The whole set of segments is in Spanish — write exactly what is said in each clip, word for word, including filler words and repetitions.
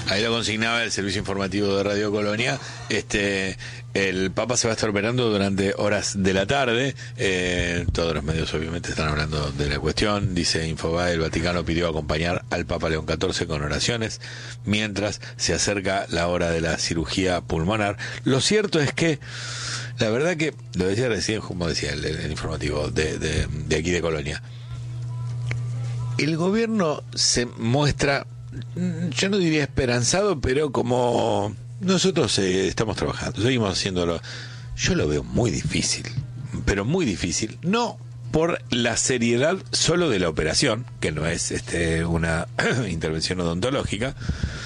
Ahí lo consignaba el servicio informativo de Radio Colonia. Este, el Papa se va a estar operando durante horas de la tarde. Eh, todos los medios obviamente están hablando de la cuestión. Dice Infobae, el Vaticano pidió acompañar al Papa León catorce con oraciones mientras se acerca la hora de la cirugía pulmonar. Lo cierto es que, la verdad que, lo decía recién, como decía el, el informativo de, de, de aquí de Colonia, el gobierno se muestra, yo no diría esperanzado, pero como nosotros eh, estamos trabajando, seguimos haciéndolo. Yo lo veo muy difícil, pero muy difícil, no por la seriedad solo de la operación, que no es este una intervención odontológica,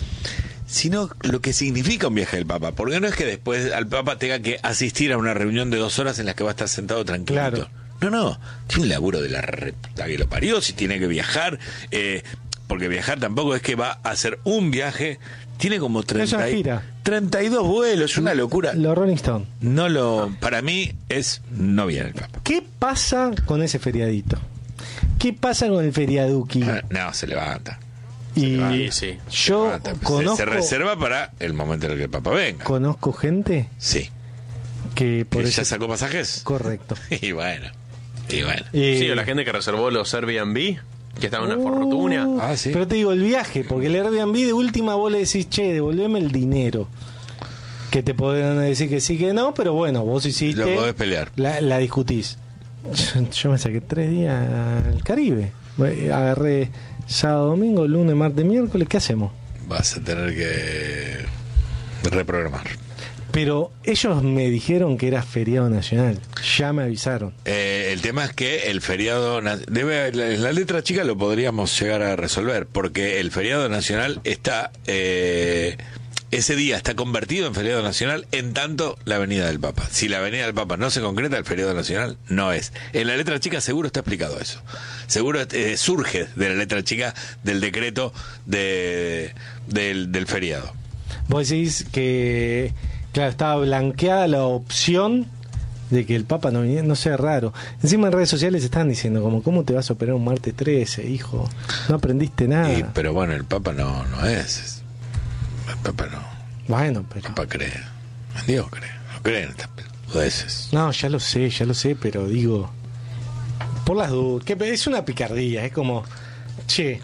sino lo que significa un viaje del Papa, porque no es que después al Papa tenga que asistir a una reunión de dos horas en la que va a estar sentado tranquilito. Claro. No, no, tiene un laburo de la reputa que lo parió, si tiene que viajar, eh, porque viajar tampoco es que va a hacer un viaje, tiene como treinta, treinta y dos vuelos, una locura. Los Rolling Stones. No lo, para mí es, no viene el Papa. ¿Qué pasa con ese feriadito? ¿Qué pasa con el feriaduki? No, se levanta. Se y levanta, sí, yo levanta, conozco, se, se reserva para el momento en el que el Papa venga. ¿Conozco gente? Sí. Que por ¿Que eso... ya sacó pasajes? Correcto. Y bueno. Y bueno. Eh, sí, o la gente que reservó los Airbnb, que estaba en una fortuna. Ah, sí. Pero te digo, el viaje, porque el Airbnb de última vos le decís, che, devolveme el dinero. Que te podrán decir que sí, que no, pero bueno, vos hiciste... Lo podés pelear. La, la discutís. Yo, yo me saqué tres días al Caribe. Agarré sábado, domingo, lunes, martes, miércoles. ¿Qué hacemos? Vas a tener que reprogramar. Pero ellos me dijeron que era feriado nacional. Ya me avisaron. Eh, el tema es que el feriado... Debe, la, la letra chica lo podríamos llegar a resolver, porque el feriado nacional está... Eh, ese día está convertido en feriado nacional en tanto la venida del Papa. Si la venida del Papa no se concreta, el feriado nacional no es. En la letra chica seguro está explicado eso. Seguro eh, surge de la letra chica del decreto de, del, del feriado. Vos decís que... Claro, estaba blanqueada la opción de que el Papa no viniera, no sea raro. Encima en redes sociales estaban diciendo como, ¿cómo te vas a operar un martes trece, hijo? No aprendiste nada. Y, pero bueno, el Papa no, no es. El Papa no. Bueno, pero... El Papa cree. En Dios cree. No cree en estas pelotudeces. No, ya lo sé, ya lo sé, pero digo... Por las dudas, que es una picardía, es como... Che...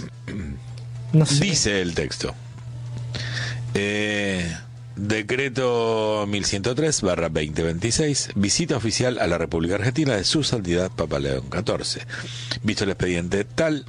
No sé. Dice el texto. Eh... Decreto mil ciento tres barra veinte veintiséis, visita oficial a la República Argentina de su santidad Papa León catorce. Visto el expediente tal,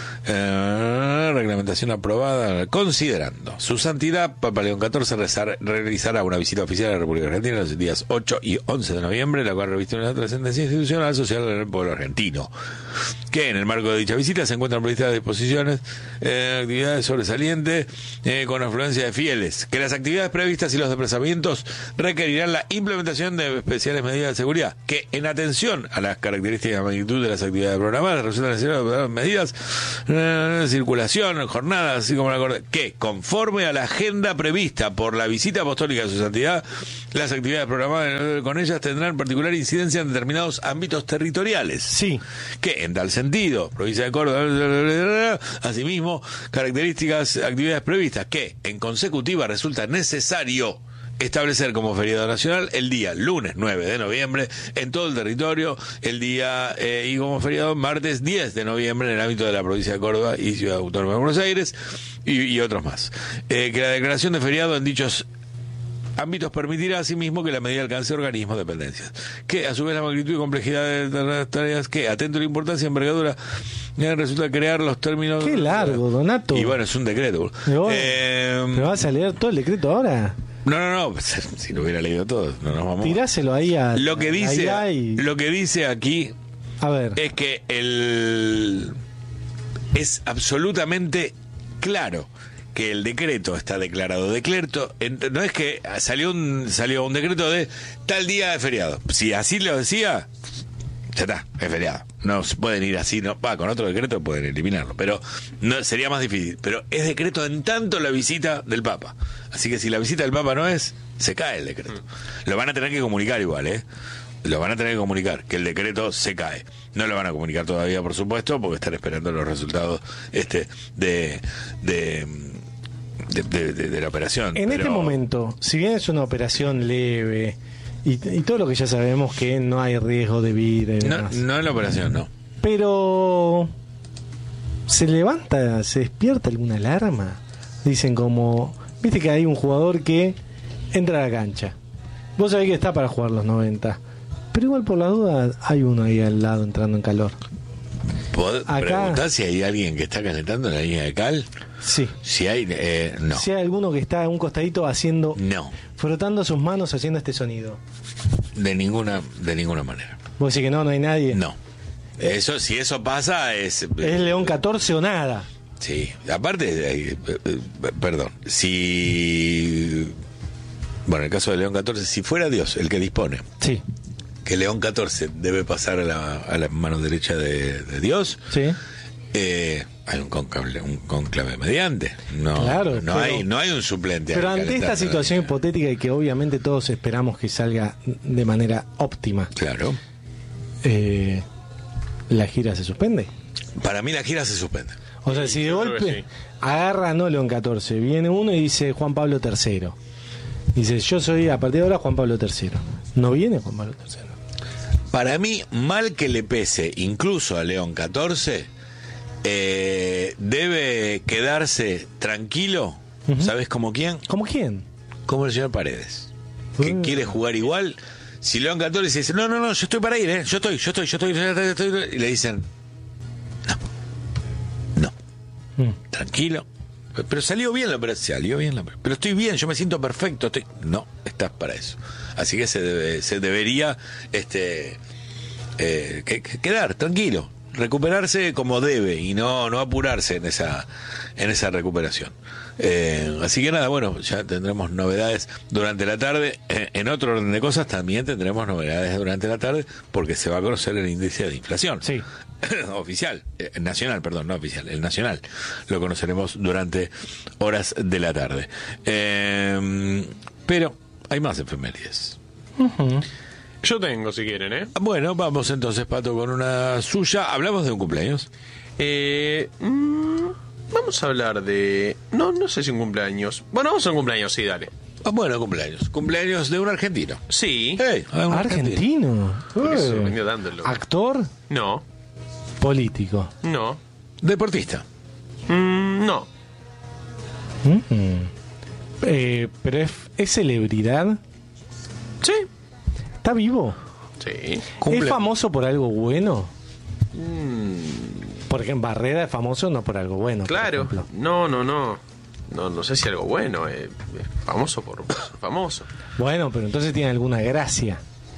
eh, reglamentación aprobada, considerando su santidad Papa León catorce rezar, realizará una visita oficial a la República Argentina los días ocho y once de noviembre, la cual reviste una trascendencia institucional social del pueblo argentino, que en el marco de dicha visita se encuentran previstas disposiciones, eh, actividades sobresalientes eh, con afluencia de fieles, que las actividades previstas y los desplazamientos requerirán la implementación de especiales medidas de seguridad, que en atención a las características y magnitud de las actividades programadas resultan necesarias medidas de eh, circulación, jornadas, así como la que conforme a la agenda prevista por la visita apostólica de su santidad, las actividades programadas con ellas tendrán particular incidencia en determinados ámbitos territoriales. Sí. Que en tal sentido, provincia de Córdoba, asimismo, características, actividades previstas que en consecutiva resulta necesario establecer como feriado nacional el día lunes nueve de noviembre en todo el territorio, el día eh, y como feriado martes diez de noviembre en el ámbito de la provincia de Córdoba y Ciudad Autónoma de Buenos Aires y, y otros más. Eh, que la declaración de feriado en dichos ámbitos permitirá asimismo que la medida alcance organismos, dependencias. Que a su vez la magnitud y complejidad de las tareas que, atento a la importancia y envergadura, resulta crear los términos... Qué largo, Donato. Y bueno, es un decreto. ¿Pero, eh, ¿pero vas a leer todo el decreto ahora? No, no, no, si lo hubiera leído todo, no nos vamos. Tiráselo ahí a... Lo que dice, y... lo que dice aquí a ver. Es que el es absolutamente claro que el decreto está declarado decreto, no es que salió un salió un decreto de tal día de feriado. Si así lo decía, ya está, es feriado. No se pueden ir así, no, va, con otro decreto pueden eliminarlo, pero no sería más difícil. Pero es decreto en tanto la visita del Papa. Así que si la visita del Papa no es, se cae el decreto. Lo van a tener que comunicar igual, ¿eh? Lo van a tener que comunicar, que el decreto se cae. No lo van a comunicar todavía, por supuesto, porque están esperando los resultados este de de de, de, de, de la operación. En pero... este momento, si bien es una operación leve y, y todo lo que ya sabemos que no hay riesgo de vida y No, demás, no en la operación, no. pero se levanta, se despierta alguna alarma. Dicen como, viste que hay un jugador que entra a la cancha. Vos sabés que está para jugar los noventa, pero igual por la duda hay uno ahí al lado entrando en calor. ¿Podés Acá- preguntar si hay alguien que está calentando en la línea de cal? Sí. Si hay, eh, no. Si hay alguno que está a un costadito haciendo, No, frotando sus manos haciendo este sonido. de ninguna, de ninguna manera. Vos decís que no, no hay nadie. No. Eso, si eso pasa, es. Es León catorce o nada. Sí, aparte, eh, eh, perdón, si. Bueno, en el caso de León catorce, si fuera Dios el que dispone Sí. que León catorce debe pasar a la, a la mano derecha de, de Dios, Sí. eh, hay un conclave, un conclave mediante. No, Claro, no, pero- hay, no hay un suplente. Pero ahí ante esta calentando. situación hipotética y que obviamente todos esperamos que salga de manera óptima, Claro. eh, ¿la gira se suspende? Para mí la gira se suspende. O sea, si de yo creo que golpe sí. agarra no León catorce, viene uno y dice Juan Pablo tercero. Dice, yo soy a partir de ahora Juan Pablo tercero. No viene Juan Pablo tercero. Para mí, mal que le pese incluso a León catorce, eh, debe quedarse tranquilo. Ujú. ¿Sabes como quién? ¿Cómo quién? Como el señor Paredes, que Mm. quiere jugar igual. Si León catorce dice, no, no, no, yo estoy para ir, ¿eh? yo estoy, yo estoy, yo estoy, yo estoy, yo estoy", y le dicen, no, no, Mm. tranquilo. Pero salió bien la operación, salió bien la operación. Pero estoy bien, yo me siento perfecto, estoy. No, estás para eso. Así que se debe, se debería este eh, que- que quedar tranquilo, recuperarse como debe y no, no apurarse en esa, en esa recuperación. Eh, así que nada, bueno, ya tendremos novedades durante la tarde. Eh, en otro orden de cosas también tendremos novedades durante la tarde porque se va a conocer el índice de inflación. Sí. Oficial, eh, nacional, perdón, no oficial, el nacional. Lo conoceremos durante horas de la tarde. Eh, pero hay más efemérides. Ujú. Yo tengo, si quieren, ¿eh? Bueno, vamos entonces, Pato, con una suya. Hablamos de un cumpleaños. Eh, mm, vamos a hablar de... No, no sé si un cumpleaños. Bueno, vamos a un cumpleaños, sí, dale. Ah, bueno, cumpleaños. Cumpleaños de un argentino. Sí. Hey, un Argentino. ¿Por qué se Eh. sorprendió tanto el loco? Actor, No, político. no, Deportista. mm, no. Mm. Eh, pero es, es celebridad. Sí. ¿Está vivo? Sí. Cumple- ¿Es famoso por algo bueno? Mm, Porque en Barrera es famoso no por algo bueno. por claro. ejemplo. No, no, no. No, no sé si algo bueno. eh, es famoso por famoso. Bueno, pero entonces tiene alguna gracia.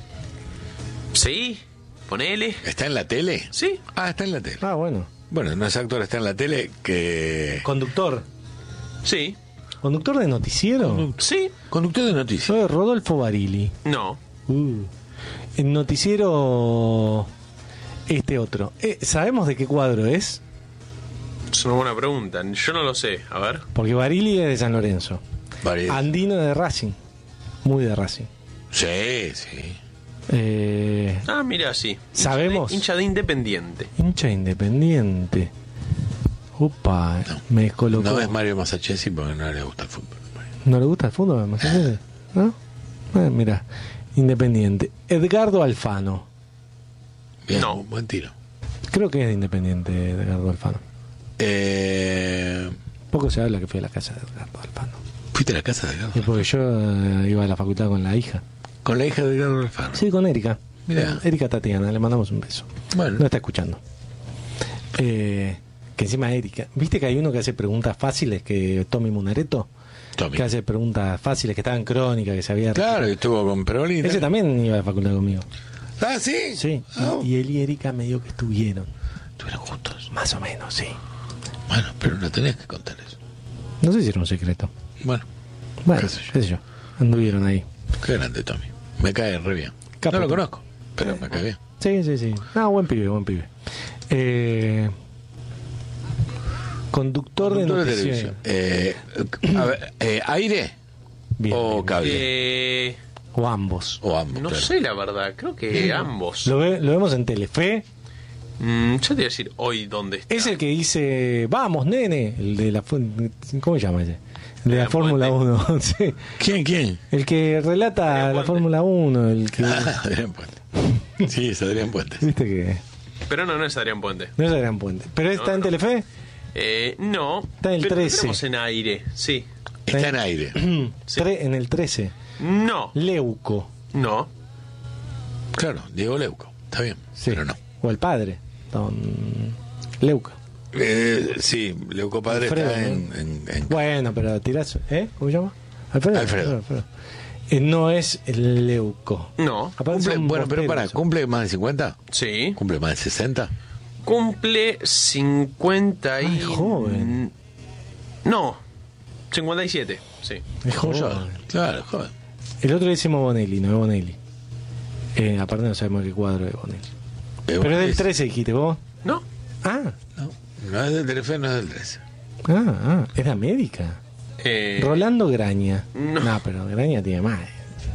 Sí. Ponele. ¿Está en la tele? Sí. Ah, está en la tele. Ah, bueno. Bueno, no es actor, está en la tele que... Conductor. Sí. ¿Conductor de noticiero? Sí. Conductor de noticias. Soy Rodolfo Barili. No. Uh. El noticiero... Este otro. Eh, ¿Sabemos de qué cuadro es? Es una buena pregunta. Yo no lo sé. A ver. Porque Barili es de San Lorenzo. Vale. Andino de Racing. Muy de Racing. Sí, sí. Eh, Ah, mira, sí. ¿Sabemos? Hincha de Independiente. hincha independiente. Upa, me descolocó. No es Mario Masachesi porque no le gusta el fútbol. ¿No le gusta el fútbol? ¿Me entiendes? ¿No? Eh, mira, independiente. Edgardo Alfano. Bien, No. un buen tiro. Creo que es de independiente Edgardo Alfano. Eh, Poco se habla que fui a la casa de Edgardo Alfano. ¿Fuiste a la casa de Edgardo? Y porque yo eh, iba a la facultad con la hija. Con la hija de Edgardo Alfano. Sí, con Erika. Mirá. Erika Tatiana, le mandamos un beso. Bueno. No está escuchando. Eh, que encima Erika. ¿Viste que hay uno que hace preguntas fáciles? Que Tommy Munareto. Tommy. Que hace preguntas fáciles, que estaba en crónica, que sabía. Claro, y estuvo con Perolini. Ese también iba a la facultad conmigo. Ah, sí. Sí. Ah, Y él y Erika medio que estuvieron. estuvieron juntos. Más o menos, sí. Bueno, pero no tenés que contar eso. No sé si era un secreto. Bueno, Bueno, Qué sé yo. qué sé yo. Anduvieron ahí. qué grande Tommy. Me cae re bien. Capo. No lo conozco, pero me cae bien. Sí, sí, sí. No, buen pibe, buen pibe. Eh, conductor, de Conductor de noticiero. televisión. Eh, a ver, eh, ¿aire Bien, o bien. cable? Eh, O ambos. O ambos. no claro. sé, la verdad. Creo que ambos. Lo, ve- lo vemos en Telefe. Mm, yo te voy a decir hoy dónde está. Es el que dice, vamos, nene. El de la fu- ¿Cómo se llama ese? De la Adrián Fórmula Puente. uno, sí. ¿Quién, quién? El que relata Adrián la Puente. Fórmula uno, el que... Ah, Adrián Puente. Sí, es Adrián Puente. Viste que... Pero no, no es Adrián Puente. No es Adrián Puente. ¿Pero está No, en no. Telefe? Eh, no. Está en el pero trece. Estamos en aire, sí. Está en aire. Sí. Tre- en el trece. No, Leuco. no. Claro, Diego Leuco. Está bien, Sí. pero no. O el padre. Don Leuco. Eh, sí, Leuco Padre Alfredo, está ¿no? en, en, en- Bueno, pero tirás... ¿Eh? ¿Cómo se llama? Alfredo. Alfredo. Eh, no es el Leuco. No. Aparte Cumple- son bueno, pero bosteros. para, ¿cumple más de cincuenta? Sí. ¿Cumple más de sesenta? Cumple cincuenta y... Ay, joven. No, cincuenta y siete, sí. Es Como yo. joven. Claro, joven. El otro le decimos Bonelli, no es Bonelli. Eh, aparte no sabemos qué cuadro es Bonelli. Eh, Pero bueno, es del es- trece, dijiste vos. No, Ah, No, no es del Telefe, no es del trece. ah, ah, es de América. eh, Rolando Graña. no. No, pero Graña tiene más.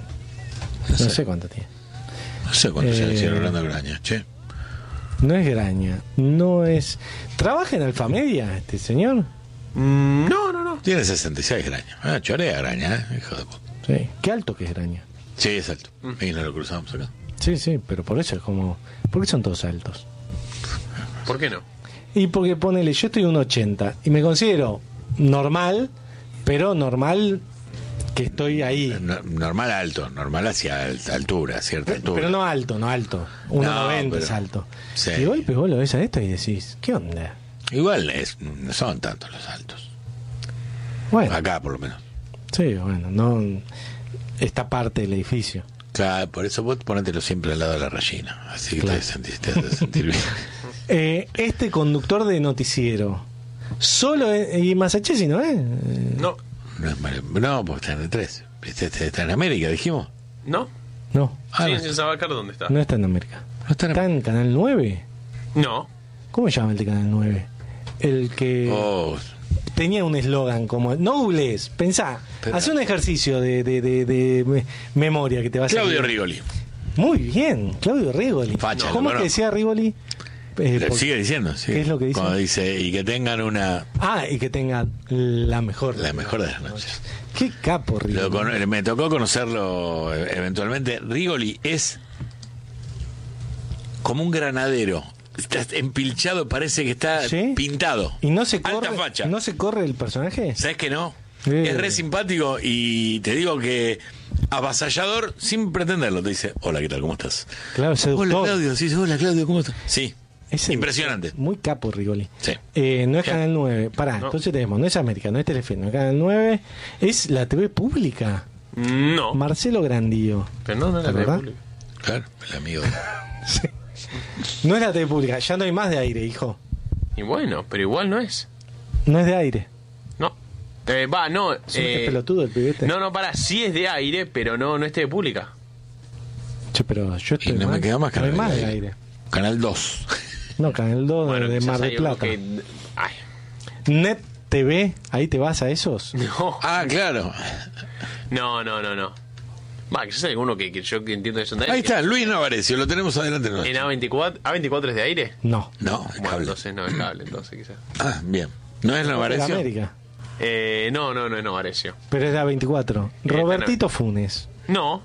No sé cuánto tiene. No sé cuánto se Eh, le hicieron Orlando Graña, che. No es Graña, no es... ¿Trabaja en Alfamedia este señor? mm, no, no, no. Tiene sesenta y seis Graña. Ah, chorea Graña, ¿eh? Hijo de puta. Sí. Qué alto que es Graña. Sí, es alto. Y no lo cruzamos acá. Sí, sí, pero por eso es como... ¿Por qué son todos altos? ¿Por qué no? Y porque ponele, yo estoy un ochenta y me considero normal, pero normal que estoy ahí. No- normal alto, normal hacia al- altura, cierta altura. Pero no alto, no alto. uno noventa pero- es alto. sí. Y de golpe vos lo ves a esto y decís, ¿qué onda? Igual es, no son tantos los altos. Bueno, Acá, por lo menos. sí, bueno, no... Esta parte del edificio. Claro, por eso vos ponetelo siempre al lado de la rellena. Así que Claro. te sentís, te hace sentir bien. Eh, este conductor de noticiero, solo en, y Massachusetts, ¿no es? Eh, No, No, es mal- no, porque está en el tres. Este, este está en América, dijimos. no. No, Ah, sí, no, sin saber dónde está. no está en América. no está en ¿Está en Canal nueve? No. ¿Cómo se llama el de Canal nueve? El que Oh, tenía un eslogan como... No googlees, pensá. Espera. Haz un ejercicio de, de, de, de me- memoria que te va a Claudio salir. Rigoli. Muy bien, Claudio Rigoli. Facha, ¿Cómo lo es que conozco. decía Rigoli? Eh, Le por- sigue diciendo, sí. ¿Qué es lo que dice? Cuando dice, y que tengan una, Ah, y que tenga la mejor. la mejor de las noches. Qué capo, Rigoli. Lo con- me tocó conocerlo eh, eventualmente. Rigoli es como un granadero. Está empilchado, parece que está ¿Sí? pintado. ¿Y no se corre, Alta facha. ¿no se corre el personaje? ¿Sabes que no? Eh. Es re simpático y te digo que avasallador sin pretenderlo. Te dice, hola, ¿qué tal? ¿Cómo estás? Claro, seductor. Hola, Claudio. Sí, sí, hola, Claudio, ¿cómo estás? Sí. Es Impresionante. Muy capo, Rigoli. Sí. Eh, no es Sí. Canal nueve. Pará, No. entonces tenemos, no es América, no es Telefe, no es Canal nueve. Es la T V pública. No. Marcelo Grandío. Pero no, no es la ¿Verdad? T V pública. Claro, el amigo. de- Sí. No es la T V pública, ya no hay más de aire, hijo. Y bueno, pero igual no es. No es de aire. No. Eh, Va, no. Es un eh, pelotudo el pibete. no, no, para, sí es de aire, pero no, no es T V pública. Che, pero yo estoy Y no me mal. queda más No hay canal más de de aire. aire. Canal dos. No, Canal dos Bueno, de quizás Mar hay del uno Plata. que- Ay. Net T V, ahí te vas a esos. No. Ah, claro. No, no, no, no. Va, quizás hay alguno que, que yo que entiendo que son de aire. Ahí está, Luis Novarecio, lo tenemos adelante. nuestro. ¿En A veinticuatro? ¿A veinticuatro es de aire? No. No, es Bueno, cable. entonces no es cable, entonces quizás. Ah, bien. ¿No es De Novarecio? América. Eh, no, no, no es Novarecio. Pero es de A veinticuatro. Robertito Funes. No,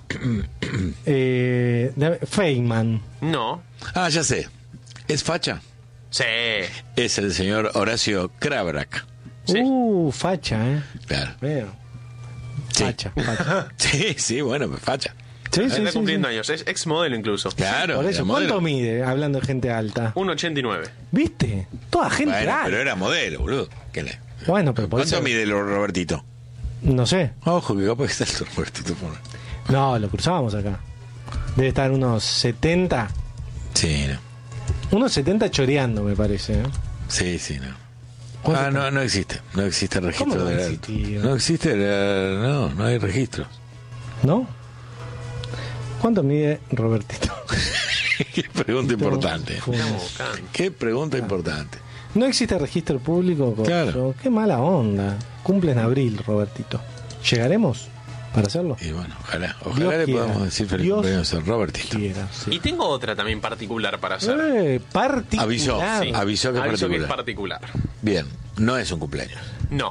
Eh, de- Feynman. no. Ah, ya sé. ¿Es facha? Sí. Es el señor Horacio Krabrak. Sí. Uh, facha, ¿eh? Claro. Veo. Sí. Facha, facha. Sí, sí, bueno, pues facha. Sí, sí, Está sí, cumpliendo sí. años, es ex modelo incluso. Claro. Por era eso, modelo. ¿cuánto mide? Hablando de gente alta. uno ochenta y nueve. ¿Viste? Toda gente Bueno, alta. pero era modelo, boludo. ¿Qué le? Bueno, pero por ¿Cuánto eso... mide el Robertito? No sé. Ojo, que capaz que está el Robertito. por- No, lo cruzábamos acá. Debe estar unos setenta. Sí, no. Unos setenta choreando, me parece. ¿eh? Sí, sí, no. ¿Cuánto Ah, está? no, no existe. No existe el registro ¿Cómo no de la- existir? No existe, la- no, no hay registro. ¿No? ¿Cuánto mide Robertito? Qué pregunta importante. Funes. Estamos buscando. Qué pregunta importante. No existe registro público. Con Claro. Qué mala onda. Cumple en abril, Robertito. ¿Llegaremos para hacerlo? Y bueno, ojalá, ojalá Dios le quiera. podamos decir feliz Dios cumpleaños a Robertito. Quiera, sí. Y tengo otra también particular para hacer. Eh, particular. Avisó, Sí. avisó que es Aviso que es particular. particular. Bien, no es un cumpleaños. No.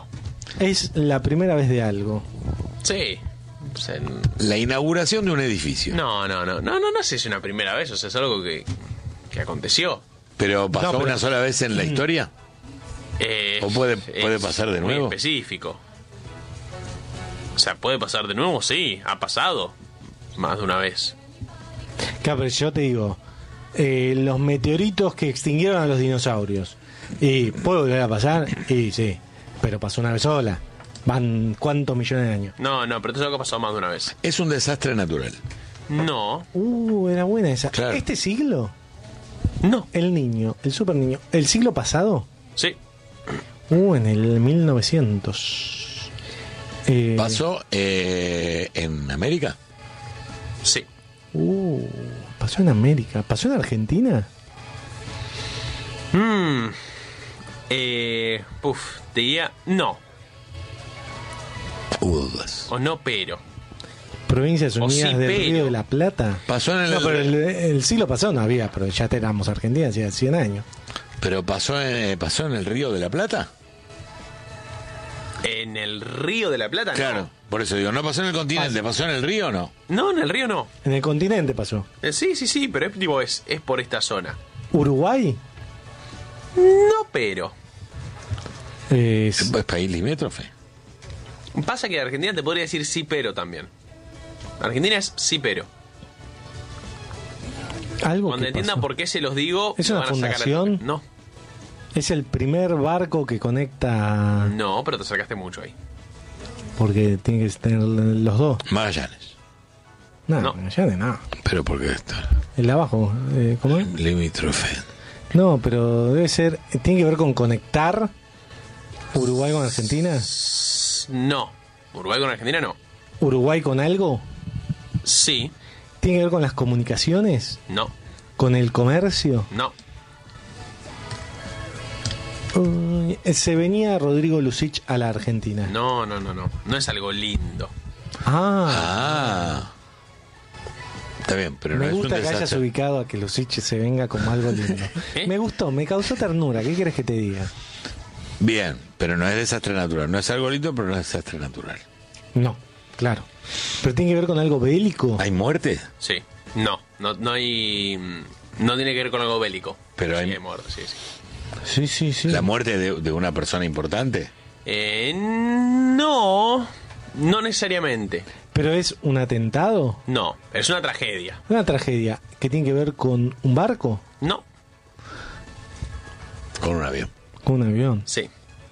Es la primera vez de algo. Sí. O sea, n- La inauguración de un edificio. no, no, no, no, no, no sé si es una primera vez, o sea, es algo que, que aconteció. Pero pasó No, pero- una sola vez en la historia. Eh, ¿O puede- puede es pasar de muy nuevo? específico. O sea, puede pasar de nuevo, sí, ha pasado más de una vez. Claro, pero yo te digo, eh, los meteoritos que extinguieron a los dinosaurios. ¿Y puede volver a pasar? Y sí, pero pasó una vez sola. Van cuántos millones de años. No, no, pero esto es algo que ha pasado más de una vez. Es un desastre natural. No, Uh, era buena esa. Claro. ¿Este siglo? no, El niño, el super niño. ¿El siglo pasado? sí, Uh, en el mil novecientos. Eh, ¿Pasó eh, en América? sí. Uh, pasó en América. ¿Pasó en Argentina? Mm, eh, puf, te diría no, Hubo dudas. o no, pero. Provincias O Unidas sí, del pero- Río de la Plata. Pasó en el, No, pero el, el siglo pasado no había, pero ya éramos Argentina hacía cien años. pero pasó en, pasó en el Río de la Plata. En el Río de la Plata, no. Claro, por eso digo, no pasó en el continente, pasó en el río o no. No, en el río no. En el continente pasó. Eh, sí, sí, sí, pero es, digo, es, es por esta zona. Uruguay. No, pero. eh, Es, es país limítrofe. Pasa que Argentina te podría decir sí, pero también. Argentina es sí, pero. algo Cuando que entiendan pasó. por qué se los digo, ¿Es me una van a sacar el- fundación? No, Es el primer barco que conecta. no, pero te acercaste mucho ahí. Porque tiene que tener los dos. Magallanes. No, No. ya de nada. Pero porque está El de abajo. eh, ¿Cómo es? limítrofe. No, pero debe ser. Tiene que ver con conectar Uruguay con Argentina. No. Uruguay con Argentina no. Uruguay con algo. Sí. Tiene que ver con las comunicaciones. No. Con el comercio. No. Uy, se venía Rodrigo Lucich a la Argentina. No, no, no, no. No es algo lindo. Ah, Ah. Está bien, pero no me es un gusta que hayas desastre. ubicado a que Lucich se venga como algo lindo. ¿Eh? Me gustó, me causó ternura. ¿Qué quieres que te diga? Bien, pero no es desastre natural. No es algo lindo, pero no es desastre natural. No, claro. Pero tiene que ver con algo bélico. ¿Hay muerte? Sí. No. No, no hay. No tiene que ver con algo bélico. Pero sí, hay- hay muerte, sí, sí. Sí, sí, sí. ¿La muerte de, de una persona importante? Eh, no. No necesariamente. Pero es un atentado, No. Es una tragedia. una tragedia que tiene que ver con un barco, No. Con un avión. con un avión. Sí.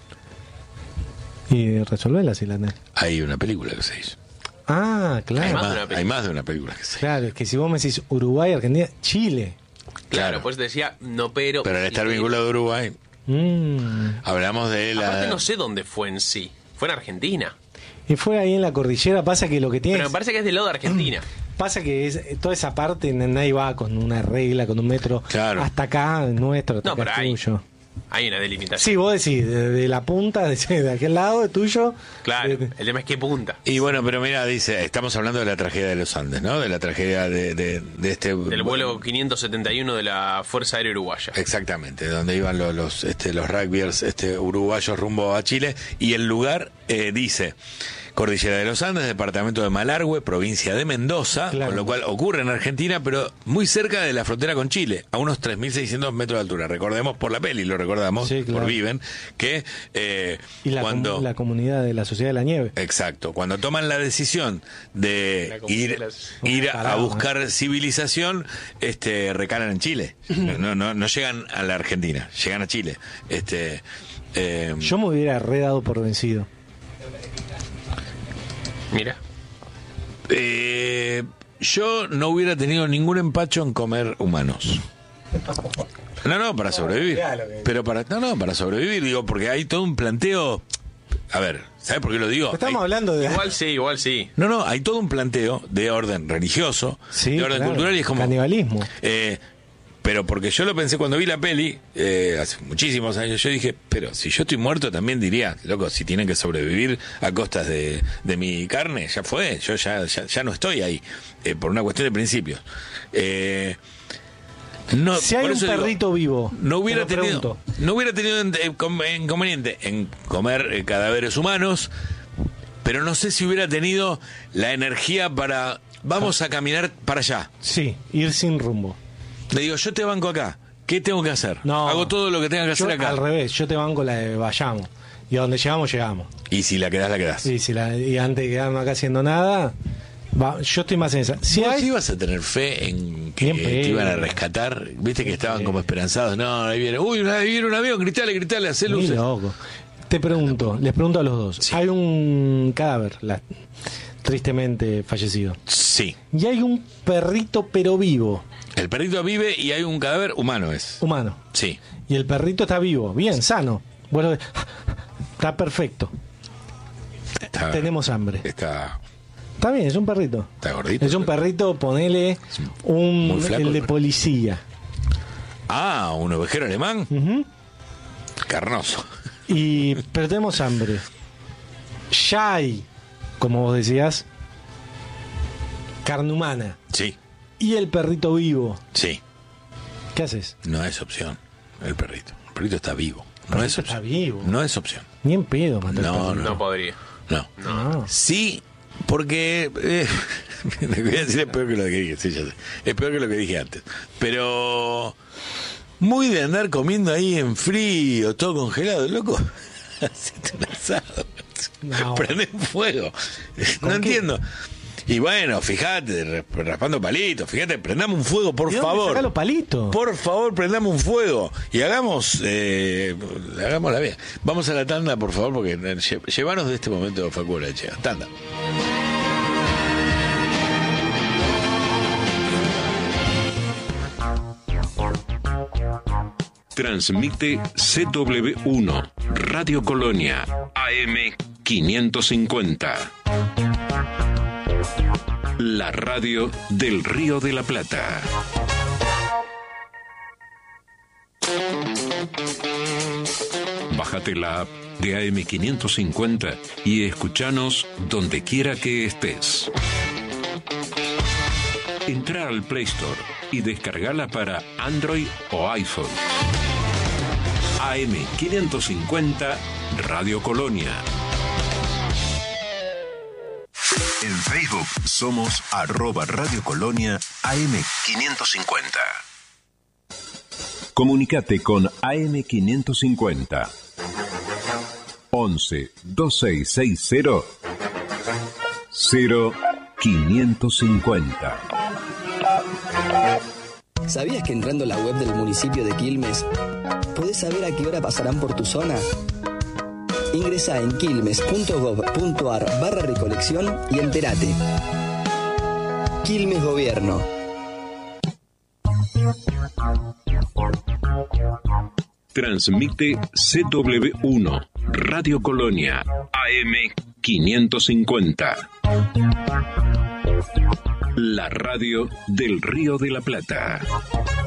Y resolverla, Silaner. Hay una película que se hizo. Ah, Hay claro. más más, de una película. hay más de una película que se hizo. Claro, es que si vos me decís Uruguay, Argentina, Chile. Claro, Claro. pues te decía no, pero. Pero al estar y- vinculado a Uruguay, Mm. hablamos de la... Aparte, no sé dónde fue en sí. Fue en Argentina. Y fue ahí en la cordillera, pasa que lo que tiene Pero me es- parece que es del lado de Argentina. pasa que es toda esa parte nadie va con una regla, con un metro. Claro. Hasta acá es nuestro, hasta No, acá pero es hay, tuyo. hay una delimitación. Sí, vos decís, de, de la punta, de, de aquel lado, de tuyo. Claro, de- el tema es qué punta. Y bueno, pero mira, dice, estamos hablando de la tragedia de los Andes, ¿no? De la tragedia de, de, de este... Del vuelo quinientos setenta y uno de la Fuerza Aérea Uruguaya. Exactamente, donde iban los los, este, los rugbyers este, uruguayos rumbo a Chile. Y el lugar eh, dice... Cordillera de los Andes, departamento de Malargüe, provincia de Mendoza, Claro. con lo cual ocurre en Argentina, pero muy cerca de la frontera con Chile, a unos tres mil seiscientos metros de altura. Recordemos por la peli, lo recordamos, Sí, claro. por Viven, que eh, Y la, cuando... com- la comunidad de la Sociedad de la Nieve. Exacto, cuando toman la decisión de La comunidad ir, de las- ir a Parado, buscar civilización, este recalan en Chile. No, no, no llegan a la Argentina, llegan a Chile. Este, eh, Yo me hubiera redado por vencido. Mira. eh, yo no hubiera tenido ningún empacho en comer humanos. No, no, para sobrevivir. Pero para, no, no, para sobrevivir, digo, porque hay todo un planteo. A ver, ¿sabes por qué lo digo? Estamos Hay- hablando de. Igual sí, igual sí. no, no, hay todo un planteo de orden religioso, Sí, de orden claro, cultural, y es como. canibalismo. Eh, pero porque yo lo pensé cuando vi la peli, eh, hace muchísimos años, yo dije, pero si yo estoy muerto también diría, loco, si tienen que sobrevivir a costas de, de mi carne, ya fue, yo ya, ya, ya no estoy ahí, eh, por una cuestión de principios. Eh, No, si hay por un eso digo, perrito vivo, no hubiera te lo tenido, pregunto. no hubiera tenido eh, com- inconveniente en comer eh, cadáveres humanos, pero no sé si hubiera tenido la energía para vamos a caminar para allá. Sí, ir sin rumbo. Le digo, yo te banco acá. ¿Qué tengo que hacer? No, Hago todo lo que tenga que yo, hacer acá. Al revés, yo te banco la de vayamos. Y a donde llegamos, llegamos. Y si la quedás, la quedás. Y, si la, y antes de quedarme acá haciendo nada, va, yo estoy más en esa. Si ¿Vos hay, ibas a tener fe en que Bien te pedo. iban a rescatar? ¿Viste que estaban pedo. como esperanzados? No, ahí viene. Uy, ahí viene un avión, gritale, gritale, hacé Ni luces. loco. Te pregunto, les pregunto a los dos. Sí. Hay un cadáver, la- tristemente fallecido. Sí. Y hay un perrito pero vivo, El perrito vive y hay un cadáver humano, es. humano. Sí. Y el perrito está vivo, bien, sano. Vos lo ves, está perfecto. Está, Tenemos hambre. Está, Está bien, es un perrito. está gordito. Es un perrito, ponele un muy flaco el el de perro. policía. Ah, un ovejero alemán. Ujú. Carnoso. Y pero tenemos hambre. Ya hay, como vos decías, carne humana. Sí, Y el perrito vivo. sí. ¿Qué haces? No es opción el perrito. El perrito está vivo. El No es perrito opción. está vivo. No es opción. Ni en pedo matar No, al perrito. No podría. No. No. Sí, porque eh, lo que voy a decir es peor que lo que dije, sí, ya sé. Es peor que lo que dije antes. Pero muy de andar comiendo ahí en frío, todo congelado, loco. Hacete un asado. No. Prende un fuego. No qué? entiendo. Y bueno, fíjate, raspando palitos, fíjate, prendamos un fuego, por ¿De dónde favor. sacás los palitos? Por favor, prendamos un fuego y hagamos eh, hagamos la vida. Vamos a la tanda, por favor, porque eh, lle- llevanos de este momento, Facu Olachea. Tanda. Transmite C W uno, Radio Colonia, A M quinientos cincuenta. La radio del Río de la Plata. Bájate la app de A M quinientos cincuenta y escuchanos donde quiera que estés. Entra al Play Store y descargala para Android o iPhone. A M quinientos cincuenta Radio Colonia. En Facebook somos arroba Radio Colonia A M quinientos cincuenta. Comunicate con A M quinientos cincuenta. once veintiséis sesenta cero quinientos cincuenta. ¿Sabías que entrando a la web del municipio de Quilmes podés saber a qué hora pasarán por tu zona? Ingresá en quilmes.gov.ar barra recolección y entérate. Quilmes Gobierno. Transmite C W uno, Radio Colonia, A M quinientos cincuenta. La radio del Río de la Plata.